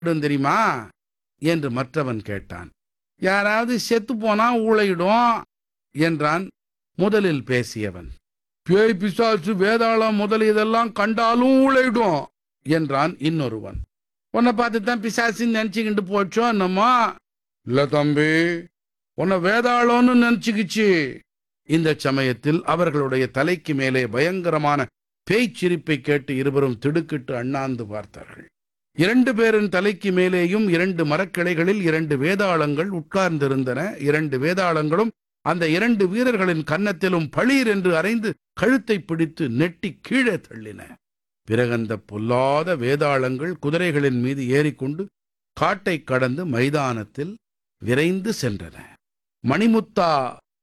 தெரியுமா என்று மற்றவன் கேட்டான். யாராவது செத்து போனா ஊளையிடும் என்றான் முதலில் பேசியவன். பேய் பிசாசு வேதாளம் முதலியதெல்லாம் கண்டாலும் ஊளையிடும் என்றான் இன்னொருவன். உன்னை பார்த்து தான் பிசாசுன்னு நினைச்சுக்கிட்டு போச்சோ என்னமோ. இல்ல தம்பி, உன்னை வேதாளம்னு நினைச்சுக்கிச்சு. இந்த சமயத்தில் அவர்களுடைய தலைக்கு மேலே பயங்கரமான பேய்ச்சிரிப்பை கேட்டு இருவரும் திடுக்கிட்டு அண்ணாந்து பார்த்தார்கள். 2 பேரின் தலைக்கு மேலேயும் 2 மரக்கிளைகளில் 2 வேதாளங்கள் உட்கார்ந்திருந்தன. 2 வேதாளங்களும் அந்த 2 வீரர்களின் கன்னத்திலும் பளீர் என்று அறைந்து கழுத்தை பிடித்து நெட்டி கீழே தள்ளின. பிறகு அந்த பொல்லாத வேதாளங்கள் குதிரைகளின் மீது ஏறிக்கொண்டு காட்டை கடந்து மைதானத்தில் விரைந்து சென்றன. மணிமுத்தா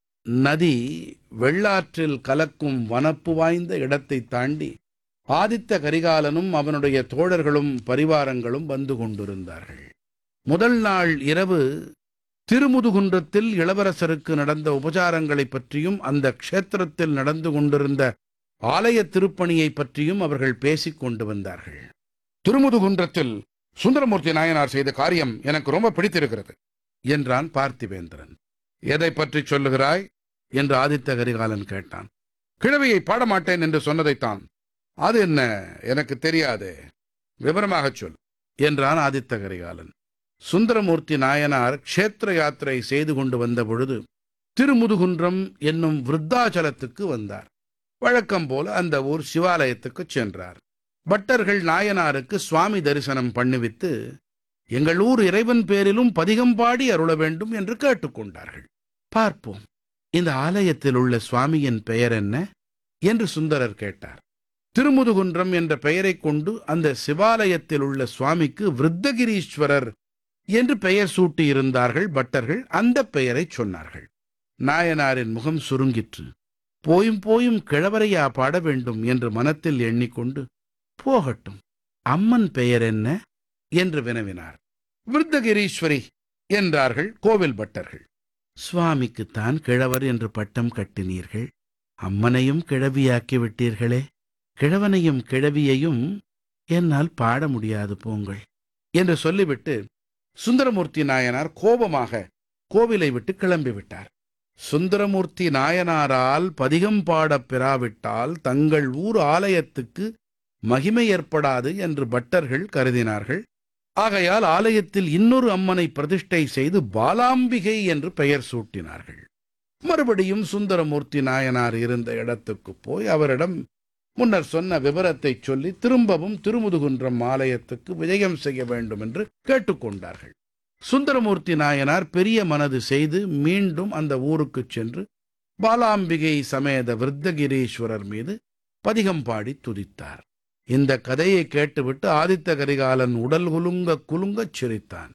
நதி வெள்ளாற்றில் கலக்கும் வனப்பு வாய்ந்த இடத்தை தாண்டி ஆதித்த கரிகாலனும் அவனுடைய தோழர்களும் பரிவாரங்களும் வந்து கொண்டிருந்தார்கள். முதல் நாள் இரவு திருமுதுகுன்றத்தில் இளவரசருக்கு நடந்த உபசாரங்களைப் பற்றியும் அந்த க்ஷேத்திரத்தில் நடந்து கொண்டிருந்த ஆலய திருப்பணியை பற்றியும் அவர்கள் பேசிக் கொண்டு வந்தார்கள். திருமுதுகுன்றத்தில் சுந்தரமூர்த்தி நாயனார் செய்த காரியம் எனக்கு ரொம்ப பிடித்திருக்கிறது என்றான் பார்த்திபேந்திரன். எதை பற்றி சொல்லுகிறாய் என்று ஆதித்த கரிகாலன் கேட்டான். கிழவியை பாடமாட்டேன் என்று சொன்னதைத்தான். அது என்ன, எனக்கு தெரியாதே, விவரமாகச் சொல் என்றான் ஆதித்த கரிகாலன். சுந்தரமூர்த்தி நாயனார் க்ஷேத்திர யாத்திரை செய்து கொண்டு வந்த பொழுது திருமுதுகுன்றம் என்னும் விருத்தாச்சலத்துக்கு வந்தார். வழக்கம் போல அந்த ஊர் சிவாலயத்துக்கு சென்றார். பட்டர்கள் நாயனாருக்கு சுவாமி தரிசனம் பண்ணிவித்து எங்கள் ஊர் இறைவன் பேரிலும் பதிகம் பாடி அருள வேண்டும் என்று கேட்டுக்கொண்டார்கள். பார்ப்போம், இந்த ஆலயத்தில் உள்ள சுவாமியின் பெயர் என்ன என்று சுந்தரர் கேட்டார். திருமுதுகுன்றம் என்ற பெயரை கொண்டு அந்த சிவாலயத்தில் உள்ள சுவாமிக்கு விருத்தகிரீஸ்வரர் என்று பெயர் சூட்டியிருந்தார்கள் பட்டர்கள். அந்த பெயரை சொன்னார்கள். நாயனாரின் முகம் சுருங்கிற்று. போயும் போயும் கிழவரையா பாட வேண்டும் என்று மனத்தில் எண்ணிக்கொண்டு, போகட்டும், அம்மன் பெயர் என்ன என்று வினவினார். விருத்தகிரீஸ்வரி என்றார்கள் கோவில் பட்டர்கள். சுவாமிக்குத்தான் கிழவர் என்று பட்டம் கட்டினீர்கள், அம்மனையும் கிழவியாக்கி விட்டீர்களே. கிழவனையும் கிழவியையும் என்னால் பாட முடியாது, போங்கள் என்று சொல்லிவிட்டு சுந்தரமூர்த்தி நாயனார் கோபமாக கோவிலை விட்டு கிளம்பிவிட்டார். சுந்தரமூர்த்தி நாயனாரால் பதிகம் பாடப் பெறாவிட்டால் தங்கள் ஊர் ஆலயத்துக்கு மகிமை ஏற்படாது என்று பட்டர்கள் கருதினார்கள். ஆகையால் ஆலயத்தில் இன்னொரு அம்மனை பிரதிஷ்டை செய்து பாலாம்பிகை என்று பெயர் சூட்டினார்கள். மறுபடியும் சுந்தரமூர்த்தி நாயனார் இருந்த இடத்துக்கு போய் அவரிடம் முன்னர் சொன்ன விவரத்தை சொல்லி திரும்பவும் திருமுதுகுன்றம் ஆலயத்துக்கு விஜயம் செய்ய வேண்டும் என்று கேட்டுக்கொண்டார்கள். சுந்தரமூர்த்தி நாயனார் பெரிய மனது செய்து மீண்டும் அந்த ஊருக்கு சென்று பாலாம்பிகை சமேத விருத்தகிரீஸ்வரர் மீது பதிகம் பாடி துதித்தார். இந்த கதையை கேட்டுவிட்டு ஆதித்த கரிகாலன் உடல் குலுங்க குலுங்கச் சிரித்தான்.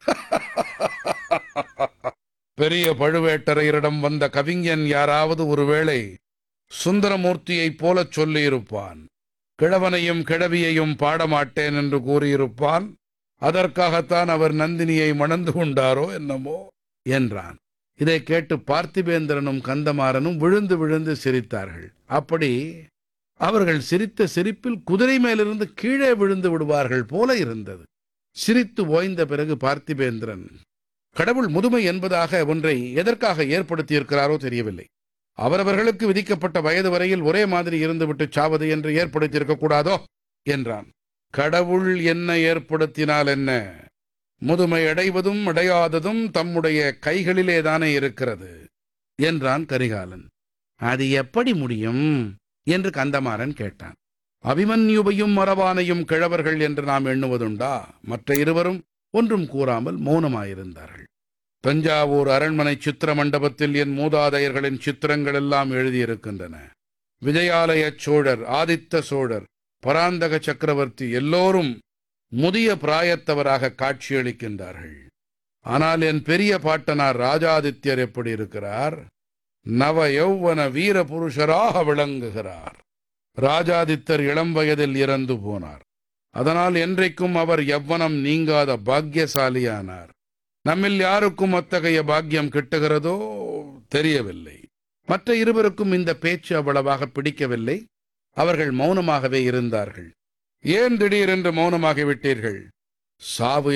பெரிய பழுவேட்டரையரிடம் வந்த கவிஞன் யாராவது ஒருவேளை சுந்தரமூர்த்தியைப் போல சொல்லியிருப்பான். கிழவனையும் கிழவியையும் பாடமாட்டேன் என்று கூறியிருப்பான். அதற்காகத்தான் அவர் நந்தினியை மணந்து கொண்டாரோ என்னமோ என்றான். இதை கேட்டு பார்த்திபேந்திரனும் கந்தமாறனும் விழுந்து விழுந்து சிரித்தார்கள். அப்படி அவர்கள் சிரித்த சிரிப்பில் குதிரை மேலிருந்து கீழே விழுந்து விடுவார்கள் போல இருந்தது. சிரித்து ஓய்ந்த பிறகு பார்த்திபேந்திரன், கடவுள் முதுமை என்பதாக ஒன்றை எதற்காக ஏற்படுத்தியிருக்கிறாரோ தெரியவில்லை. அவரவர்களுக்கு விதிக்கப்பட்ட வயது வரையில் ஒரே மாதிரி இருந்துவிட்டு சாவது என்று ஏற்படுத்தியிருக்க கூடாதோ என்றான். கடவுள் என்ன ஏற்படுத்தினால் என்ன? முதுமை அடைவதும் அடையாததும் தம்முடைய கைகளிலேதானே இருக்கிறது என்றான் கரிகாலன். அது எப்படி முடியும் என்று கந்தமாறன் கேட்டான். அபிமன்யுவையும் மரவானையும் கிழவர்கள் என்று நாம் எண்ணுவதுண்டா? மற்ற இருவரும் ஒன்றும் கூறாமல் மௌனமாயிருந்தார்கள். தஞ்சாவூர் அரண்மனை சித்திர மண்டபத்தில் என் மூதாதையர்களின் சித்திரங்கள் எல்லாம் எழுதியிருக்கின்றன. விஜயாலய சோழர், ஆதித்த சோழர், பராந்தக சக்கரவர்த்தி எல்லோரும் முதிய பிராயத்தவராக காட்சியளிக்கின்றார்கள். ஆனால் என் பெரிய பாட்டனார் ராஜாதித்யர் எப்படி இருக்கிறார்? நவ யௌவன வீர புருஷராக விளங்குகிறார். ராஜாதித்தர் இளம் வயதில் இறந்து போனார். அதனால் என்றைக்கும் அவர் யவ்வனம் நீங்காத பாக்கியசாலியானார். நம்மில் யாருக்கும் அத்தகைய பாக்கியம் கிட்டுகிறதோ தெரியவில்லை. மற்ற இருவருக்கும் இந்த பேச்சு அவ்வளவாக பிடிக்கவில்லை. அவர்கள் மௌனமாகவே இருந்தார்கள். ஏன் திடீரென்று மௌனமாகிவிட்டீர்கள்? சாவு